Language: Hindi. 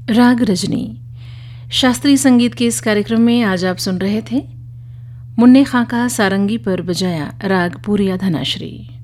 राग रजनी शास्त्रीय संगीत के इस कार्यक्रम में आज आप सुन रहे थे मुन्ने खां का सारंगी पर बजाया राग पूरिया धनाश्री।